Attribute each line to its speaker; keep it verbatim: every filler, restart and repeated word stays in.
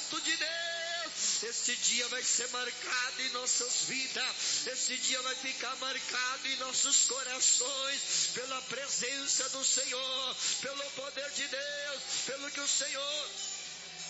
Speaker 1: propósito de Deus. Este dia vai ser marcado em nossas vidas. Este dia vai ficar marcado em nossos corações, pela presença do Senhor, pelo poder de Deus, pelo que o Senhor